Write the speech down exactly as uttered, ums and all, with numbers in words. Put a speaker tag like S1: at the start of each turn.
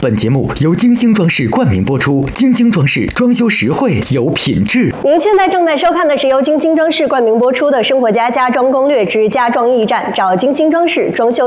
S1: 本节目由金星装饰冠名播出，金星装饰装修实惠有品质。
S2: 您现在正在收看的是由金星装饰冠名播出的《生活家家装攻略之家装驿站》，找金星装饰装修。